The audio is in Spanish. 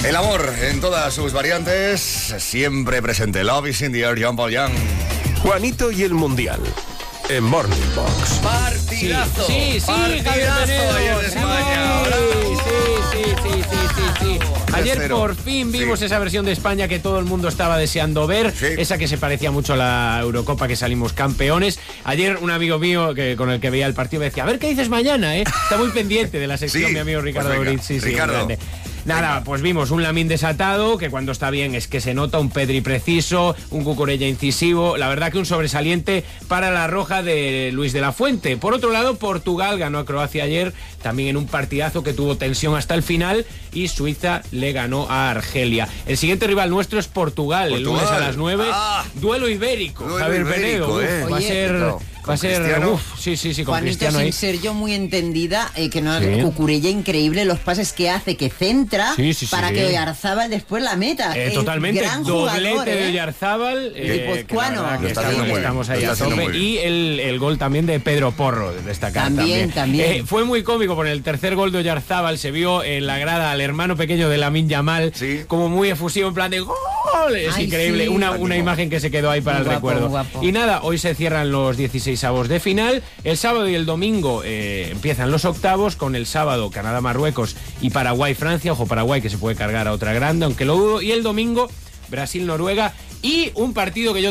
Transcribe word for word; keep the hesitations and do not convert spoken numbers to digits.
El amor en todas sus variantes, siempre presente. Love is in the air, John Paul Young. Juanito y el Mundial, en Morning Box. Partidazo. Sí, sí, sí, partidazo ayer en España. Sí, sí, sí, sí, sí, sí. Ayer Cero. por fin vimos Sí. esa versión de España que todo el mundo estaba deseando ver, Sí. esa que se parecía mucho a la Eurocopa que salimos campeones. Ayer un amigo mío que con el que veía el partido me decía, a ver qué dices mañana, ¿eh? Está muy pendiente de la sección, Sí, mi amigo Ricardo pues venga, Brit. Sí, sí, Ricardo. grande. Nada, pues vimos un Lamine desatado, que cuando está bien es que se nota, un Pedri preciso, un Cucurella incisivo, la verdad que un sobresaliente para la roja de Luis de la Fuente. Por otro lado, Portugal ganó a Croacia ayer, también en un partidazo que tuvo tensión hasta el final, y Suiza le ganó a Argelia. El siguiente rival nuestro es Portugal, Portugal. el lunes a las nueve, Ah. duelo ibérico, Duelo Javier ibérico, Penedo, eh. uf, va a Oye, ser... no, Va a con ser, Cristiano. uf, sí, sí, sí, con Juanito, Cristiano sin ahí. ser yo muy entendida, eh, que no Sí. Cucurella increíble los pases que hace, que centra Sí, sí, sí. para que Oyarzábal después la meta. Eh, Eh, totalmente, gran doblete jugador, de ¿eh? Oyarzábal, eh, guipuzcoano. que la verdad Lo que está estamos, haciendo muy bien, estamos ahí lo está a haciendo tope. muy bien. Y el, el gol también de Pedro Porro, de destacar también. También, también. Eh, fue muy cómico, por el tercer gol de Oyarzábal se vio en la grada al hermano pequeño de Lamine Yamal, Sí. como muy efusivo, en plan de ¡gol! Es Ay, increíble, sí. una, Muy una guapo. imagen que se quedó ahí para Muy el guapo, recuerdo. muy guapo. Y nada, hoy se cierran los dieciseisavos de final, el sábado y el domingo eh, empiezan los octavos, con el sábado Canadá-Marruecos y Paraguay-Francia, ojo Paraguay que se puede cargar a otra grande, aunque lo dudo, y el domingo Brasil-Noruega, y un partido que yo